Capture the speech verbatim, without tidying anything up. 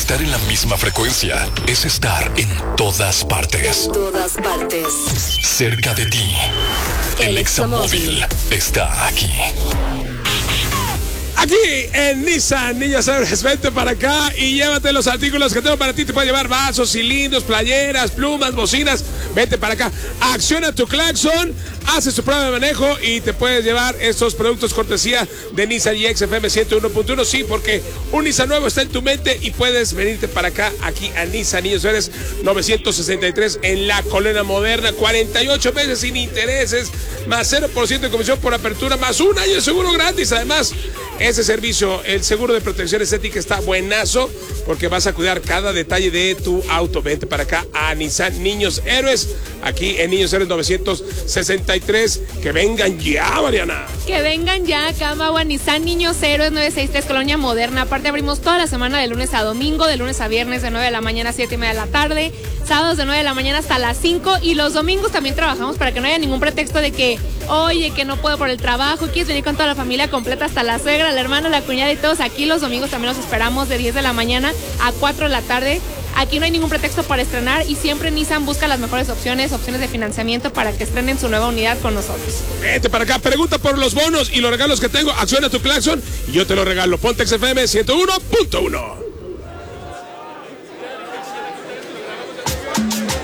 Estar en la misma frecuencia es estar en todas partes. En todas partes. Cerca de ti. El Examóvil está aquí. Aquí en Nissan, niños héroes, vente para acá y llévate los artículos que tengo para ti. Te puedes llevar vasos, cilindros, playeras, plumas, bocinas. Vente para acá, acciona tu claxon, haces tu prueba de manejo y te puedes llevar estos productos cortesía de Nissan y X F M ciento uno punto uno. Sí, porque un Nissan nuevo está en tu mente y puedes venirte para acá, aquí a Nissan, niños héroes, novecientos sesenta y tres en la Colonia Moderna. cuarenta y ocho meses sin intereses, más cero por ciento de comisión por apertura, más un año de seguro gratis. Además, ese servicio, el seguro de protección estética, está buenazo porque vas a cuidar cada detalle de tu auto. Vente para acá a Nissan Niños Héroes, aquí en Niños Héroes novecientos sesenta y tres. Que vengan ya, Mariana. Que vengan ya, Camagua, Nissan Niños Héroes novecientos sesenta y tres, Colonia Moderna. Aparte abrimos toda la semana de lunes a domingo, de lunes a viernes de nueve de la mañana a siete y media de la tarde, sábados de nueve de la mañana hasta las cinco, y los domingos también trabajamos para que no haya ningún pretexto de que, oye, que no puedo por el trabajo, quieres venir con toda la familia completa, hasta la suegra, la hermana, la cuñada y todos. Aquí los domingos también los esperamos de diez de la mañana a cuatro de la tarde. Aquí no hay ningún pretexto para estrenar y siempre Nissan busca las mejores opciones, opciones de financiamiento para que estrenen su nueva unidad con nosotros. Vete para acá, pregunta por los bonos y los regalos que tengo, acciona tu claxon y yo te lo regalo. Ponte X F M ciento uno punto uno.